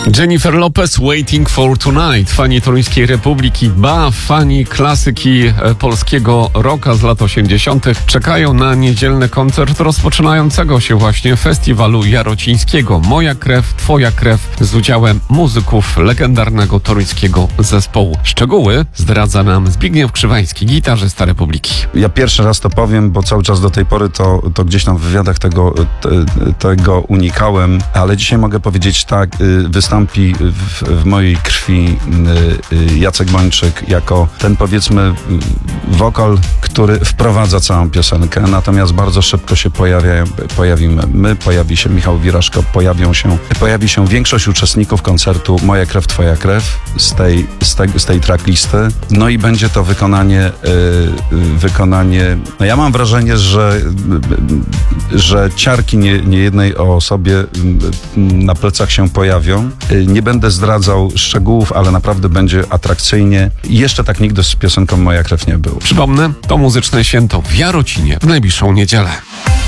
Jennifer Lopez, Waiting for Tonight. Fani Toruńskiej Republiki, fani klasyki polskiego rocka z lat 80. czekają na niedzielny koncert rozpoczynającego się właśnie festiwalu jarocińskiego Moja krew, twoja krew z udziałem muzyków legendarnego toruńskiego zespołu. Szczegóły zdradza nam Zbigniew Krzywański, gitarzysta Republiki. Ja pierwszy raz to powiem, bo cały czas do tej pory to gdzieś tam w wywiadach tego unikałem, ale dzisiaj mogę powiedzieć tak, wystąpi w mojej krwi Jacek Bończyk jako ten, powiedzmy, wokal, który wprowadza całą piosenkę, natomiast bardzo szybko się pojawimy my, pojawi się Michał Wiraszko, pojawi się większość uczestników koncertu Moja krew, twoja krew z tej tracklisty, no i będzie to wykonanie, no ja mam wrażenie, że ciarki niejednej osobie na plecach się pojawią. Nie będę zdradzał szczegółów, ale naprawdę będzie atrakcyjnie. I jeszcze tak nigdy z piosenką Moja krew nie było. Przypomnę, to muzyczne święto w Jarocinie w najbliższą niedzielę.